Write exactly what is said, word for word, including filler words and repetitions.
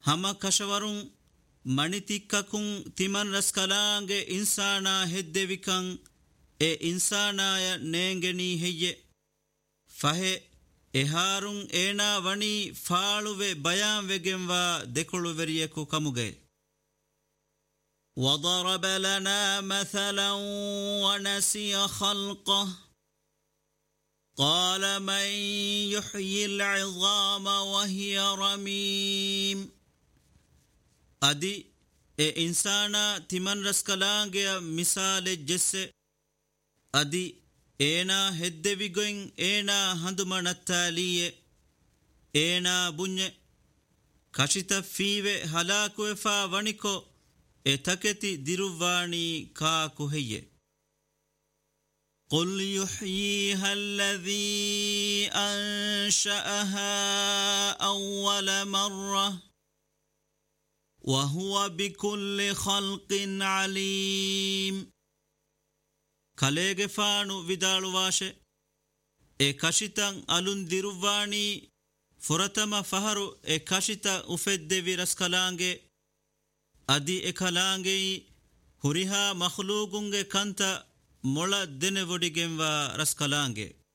hama kashawarun manitikkakun timan raskalange insana heddevikan e insanaya neengeni heyye fahe eharun ena wani faaluve bayan vegenwa dekulu veriyeku kamuge وضرب لنا مثلا ونسي خلقه قال من يحيي العظام وهي رميم adi e insana timan raskalange misale jesse adi ena heddevigoin ena handumanattaliye ena bunye kashita five halaku efa waniko etaketi diruvani ka kuheye قل يحييها الذي أنشأها أول مرة وهو بكل خلق عليم كاليغ فانو vidaalu washe e kashitan alun diruvani furatama faharu e kashita ufeddevi raskalange adi e kalange huriha makhluqunge kanta mola dene vodigenwa raskalange